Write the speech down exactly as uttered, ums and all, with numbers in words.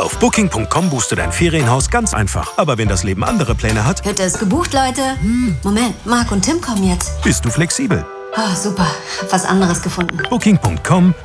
Auf Booking Punkt com buchst du dein Ferienhaus ganz einfach. Aber wenn das Leben andere Pläne hat, Hütte ist gebucht, Leute. Hm. Moment, Marc und Tim kommen jetzt. bist du flexibel. Oh, super, hab was anderes gefunden. Booking Punkt com